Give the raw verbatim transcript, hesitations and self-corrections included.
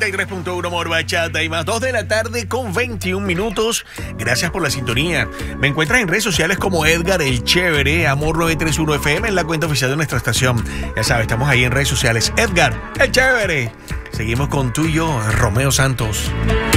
noventa y tres punto uno Amor, Bachata y más. dos de la tarde con veintiún minutos. Gracias por la sintonía. Me encuentras en redes sociales como Edgar el Chévere, Amor novecientos treinta y uno F M, en la cuenta oficial de nuestra estación. Ya sabes, estamos ahí en redes sociales. Edgar el Chévere. Seguimos con tú y yo, Romeo Santos.